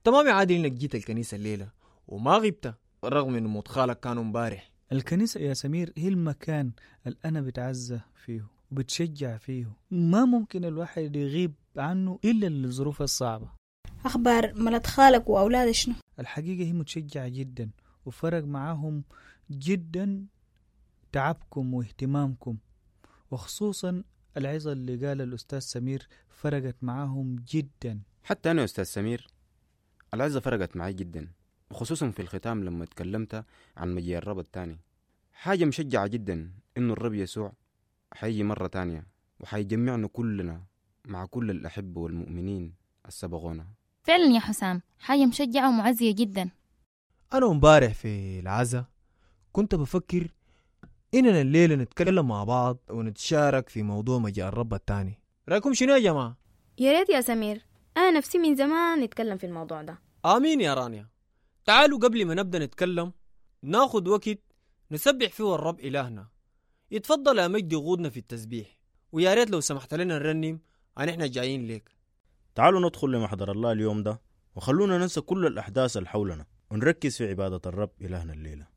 تمام يا عادل إنك جيت الكنيسة الليلة وما غبت رغم إنه موت خالك كانوا مبارح. الكنيسة يا سمير هي المكان اللي أنا بتعزى فيه وبتشجع فيه، ما ممكن الواحد يغيب عنه إلا للظروف الصعبة. أخبار ملت خالك وأولاد شنو؟ الحقيقة هي متشجعة جدا وفرق معاهم جدا تعبكم واهتمامكم، وخصوصا العظة اللي قال الأستاذ سمير فرقت معاهم جدا. حتى أنا أستاذ سمير العزة فرقت معي جدا، وخصوصا في الختام لما تكلمت عن مجيء الرب التاني. حاجة مشجعة جدا إنه الرب يسوع حيجي مرة تانية وحيجمعنا كلنا مع كل الأحبة والمؤمنين السبقونا. فعلا يا حسام، حاجة مشجعة ومعزية جدا. أنا مبارح في العزة كنت بفكر إننا الليلة نتكلم مع بعض ونتشارك في موضوع مجيء الرب التاني. رأيكم شنو يا جماعة؟ يا ريت يا سمير، أنا نفسي من زمان نتكلم في الموضوع ده. آمين يا رانيا. تعالوا قبل ما نبدأ نتكلم ناخد وقت نسبح فيه الرب إلهنا. يتفضل يا مجد يغودنا في التسبيح، ويا ريت لو سمحت لنا نرنم عن إحنا جايين ليك. تعالوا ندخل لمحضر الله اليوم ده، وخلونا ننسى كل الأحداث اللي حولنا ونركز في عبادة الرب إلهنا الليلة.